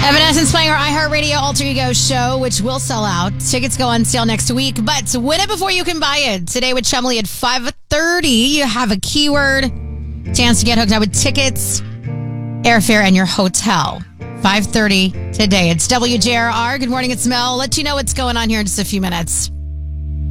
Evanescence playing our iHeartRadio Alter Ego show, which will sell out. Tickets go on sale next week, but win it before you can buy it. Today with Chumley at 5:30, you have a keyword, chance to get hooked up with tickets, airfare, and your hotel. 5:30 today. It's WJRR. Good morning, it's Mel. Let you know what's going on here in just a few minutes.